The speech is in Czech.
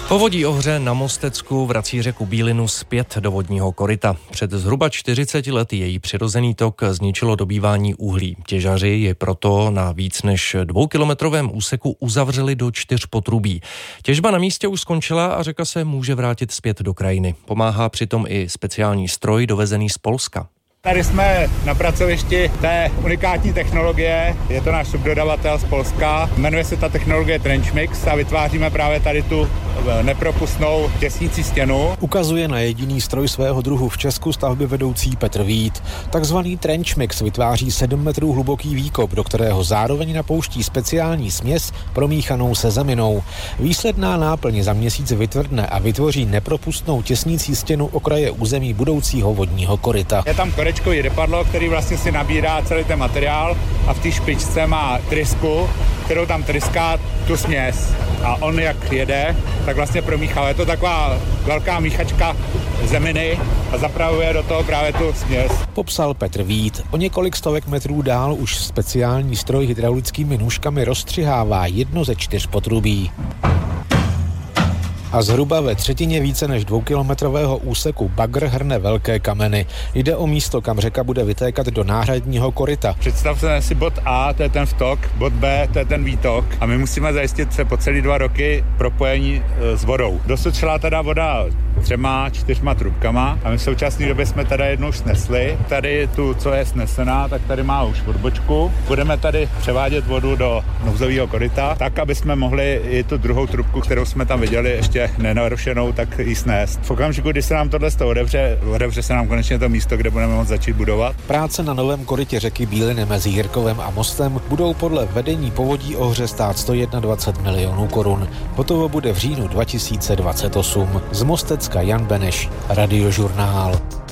Povodí Ohře na Mostecku vrací řeku Bílinu zpět do vodního koryta. Před zhruba 40 lety její přirozený tok zničilo dobývání uhlí. Těžaři je proto na víc než 2kilometrovém úseku uzavřeli do 4 potrubí. Těžba na místě už skončila a řeka se může vrátit zpět do krajiny. Pomáhá přitom i speciální stroj dovezený z Polska. Tady jsme na pracovišti té unikátní technologie, je to náš subdodavatel z Polska, jmenuje se ta technologie TrenchMix a vytváříme právě tady tu nepropustnou těsnící stěnu. Ukazuje na jediný stroj svého druhu v Česku stavby vedoucí Petr Vít. Takzvaný TrenchMix vytváří 7 metrů hluboký výkop, do kterého zároveň napouští speciální směs promíchanou se zeminou. Výsledná náplň za měsíc vytvrdne a vytvoří nepropustnou těsnící stěnu okraje území budoucího vodního koryta. Je tam korečkový rypadlo, který vlastně si nabírá celý ten materiál a v té špičce má trysku, kterou tam tryská tu směs. A on jak jede, tak vlastně promíchá. Je to taková velká míchačka zeminy a zapravuje do toho právě tu směs. Popsal Petr Vít. O několik stovek metrů dál už speciální stroj hydraulickými nůžkami rozstřihává jedno ze 4 potrubí. A zhruba ve třetině více než 2kilometrového úseku bagr hrne velké kameny. Jde o místo, kam řeka bude vytékat do náhradního koryta. Představte si bod A, to je ten vtok, bod B, to je ten výtok a my musíme zajistit se po celý 2 roky propojení s vodou. Dosud šla teda voda 3-4 trubkama a my v současné době jsme teda jednou snesli. Tady tu, co je snesená, tak tady má už odbočku. Budeme tady převádět vodu do nouzového koryta, tak, aby jsme mohli i tu druhou trubku, kterou jsme tam viděli, ještě nenarušenou, tak ji snést. V okamžiku, kdy se nám tohle otevře se nám konečně to místo, kde budeme moct začít budovat. Práce na novém korytě řeky Bíliny mezi Jirkovem a Mostem budou podle vedení Povodí Ohře stát 121 milionů korun. Hotovo bude v říjnu 2028. Z Mostecka Jan Beneš, Radiožurnál.